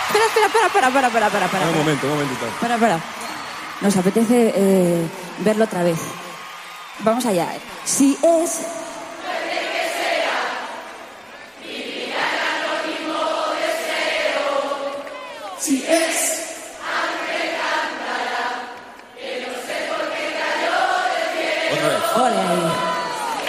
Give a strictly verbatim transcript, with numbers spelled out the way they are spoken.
Espera, espera, espera, espera, espera, espera, espera, espera. Un momento, un momentito. Espera, espera. Nos apetece eh, verlo otra vez. Vamos allá. Si es... Si es... Otra vez. Ole ahí.